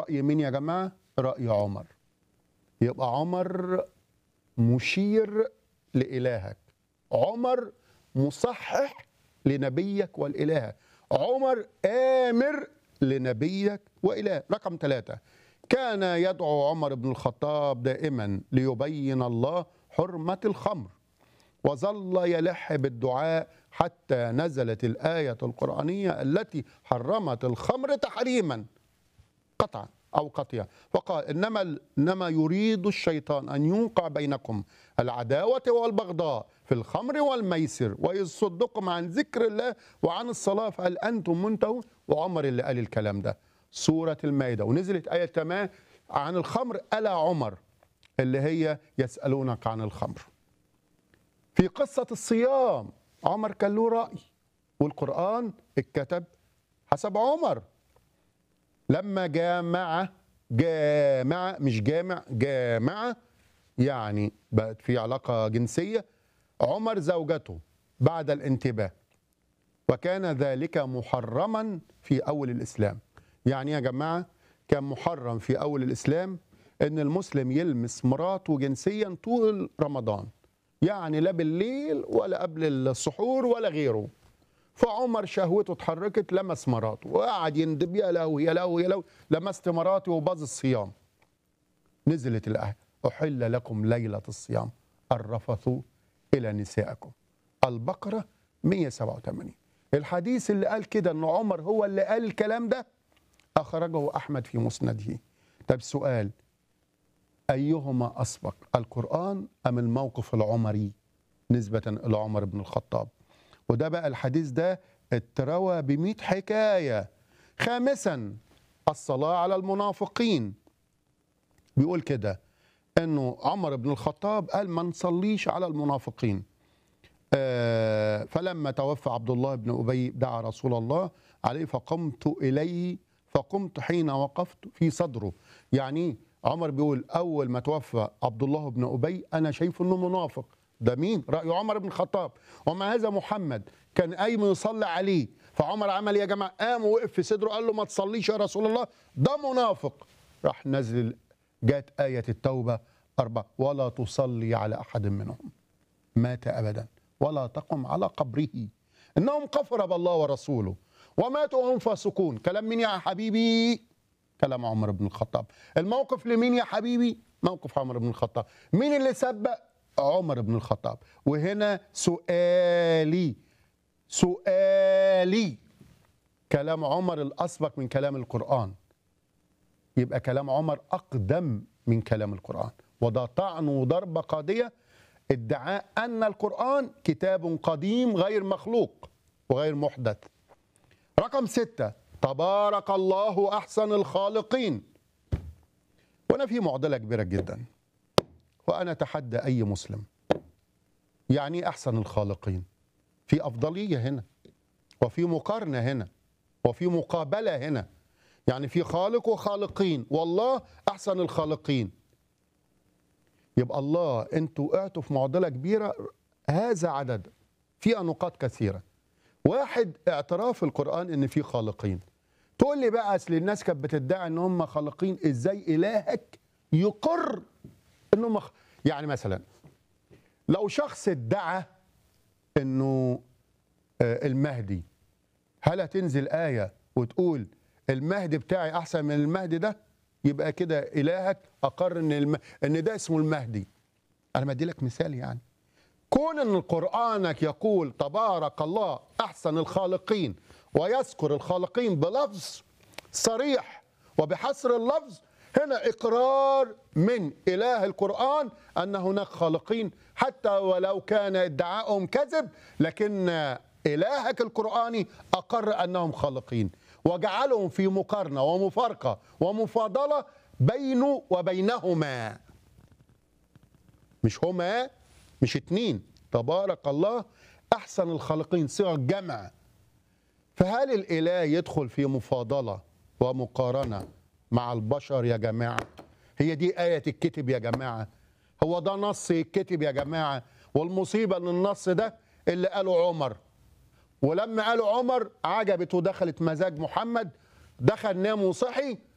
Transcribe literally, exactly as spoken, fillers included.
رأي مين يا جماعة؟ رأي عمر. يبقى عمر مشير لإلهك، عمر مصحح لنبيك والإله، عمر آمر لنبيك وإله. رقم ثلاثة، كان يدعو عمر بن الخطاب دائما ليبين الله حرمة الخمر، وظل يلح بالدعاء حتى نزلت الآية القرآنية التي حرمت الخمر تحريما قطعا أو قطيعا، فقال إنما إنما يريد الشيطان أن يوقع بينكم العداوة والبغضاء في الخمر والميسر ويصدكم عن ذكر الله وعن الصلاة فهل أنتم منتهون. وعمر اللي قال الكلام ده، سورة المائدة، ونزلت آية كمان عن الخمر ألا عمر اللي هي يسألونك عن الخمر. في قصة الصيام عمر كان له رأي، والقرآن اتكتب حسب عمر. لما جامع جامع مش جامع جامع يعني بقت في علاقة جنسية عمر زوجته بعد الانتباه، وكان ذلك محرما في أول الإسلام. يعني يا جماعة كان محرم في أول الإسلام إن المسلم يلمس مراته جنسيا طول رمضان، يعني لا بالليل ولا قبل السحور ولا غيره. فعمر شهوته اتحركت لمس مراته وقعد يندب يا لهوي يا لهوي يا لهوي لمست مراتي وباظ الصيام. نزلت الآية أحل لكم ليلة الصيام الرفث إلى نسائكم، البقرة مئة وسبعة وثمانين. الحديث اللي قال كده إن عمر هو اللي قال الكلام ده أخرجه أحمد في مسنده. طب سؤال، أيهما أسبق، القرآن أم الموقف العمري نسبة إلى عمر بن الخطاب؟ وده بقى الحديث ده اتروى بمئة حكاية. خامسا، الصلاة على المنافقين. بيقول كده انه عمر بن الخطاب قال ما نصليش على المنافقين. آه فلما توفى عبد الله بن أبي دعا رسول الله عليه فقمت إليه، فقمت حين وقفت في صدره. يعني عمر بيقول أول ما توفى عبد الله بن أبي أنا شايف أنه منافق. ده مين؟ رأي عمر بن الخطاب. ومع هذا محمد كان قايم يصلي عليه، فعمر عمل يا جماعة قام ووقف في صدره قال له ما تصليش يا رسول الله ده منافق. راح نزل جاءت آية التوبة أربعة ولا تصلي على أحد منهم مات أبدا ولا تقم على قبره إنهم كفر بالله ورسوله وماتوا وهم فاسقون. كلام مين يا حبيبي؟ كلام عمر بن الخطاب. الموقف لمين يا حبيبي؟ موقف عمر بن الخطاب. مين اللي سبق؟ عمر بن الخطاب. وهنا سؤالي سؤالي كلام عمر الأسبق من كلام القرآن، يبقى كلام عمر أقدم من كلام القرآن، وده طعن وضربة قاضية ادعاء أن القرآن كتاب قديم غير مخلوق وغير محدث. رقم ستة، تبارك الله أحسن الخالقين. وأنا في معضلة كبيرة جدا، وأنا أتحدى أي مسلم، يعني أحسن الخالقين؟ في أفضلية هنا وفي مقارنة هنا وفي مقابلة هنا، يعني في خالق وخالقين والله أحسن الخالقين. يبقى الله أنتوا وقعتوا في معضلة كبيرة. هذا عدد فيها نقاط كثيرة. واحد، اعتراف القرآن أن في خالقين. تقول لي بقى أصل الناس كانت بتدعي أن هم خالقين، إزاي إلهك يقر أنهم خ... يعني مثلا لو شخص ادعى أنه المهدي، هل هتنزل آية وتقول المهدي بتاعي أحسن من المهدي ده؟ يبقى كده إلهك أقر إن, الم... إن ده اسمه المهدي. أنا بدي لك مثال، يعني كون إن قرآنك يقول تبارك الله أحسن الخالقين ويذكر الخالقين بلفظ صريح وبحصر اللفظ، هنا إقرار من إله القرآن أن هناك خالقين، حتى ولو كان ادعاؤهم كذب، لكن إلهك القرآني أقر أنهم خالقين وجعلهم في مقارنة ومفارقة ومفاضلة بينه وبينهما. مش هما، مش اتنين، تبارك الله أحسن الخالقين صيغة جمع. فهل الإله يدخل في مفاضلة ومقارنة مع البشر يا جماعة؟ هي دي آية الكتب يا جماعة؟ هو ده نص الكتب يا جماعة؟ والمصيبة أن النص ده اللي قاله عمر، ولما قاله عمر عجبت ودخلت مزاج محمد، دخل نام وصحي